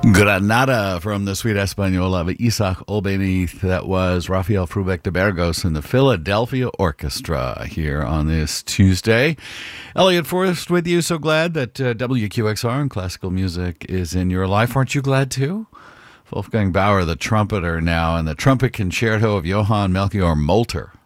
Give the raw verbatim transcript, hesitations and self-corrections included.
Granada from the Suite Española of Isaac Olbany. That was Rafael Frubeck de Burgos and the Philadelphia Orchestra here on this Tuesday. Elliot Forrest with you. So glad that uh, W Q X R and classical music is in your life. Aren't you glad too? Wolfgang Bauer, the trumpeter now, and the trumpet concerto of Johann Melchior Molter.